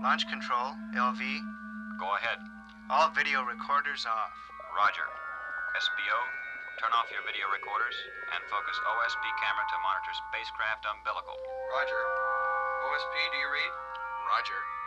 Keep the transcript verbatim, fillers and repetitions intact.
Launch control, L V. Go ahead. All video recorders off. Roger. S B O, turn off your video recorders and focus O S P camera to monitor spacecraft umbilical. Roger. O S P, do you read? Roger.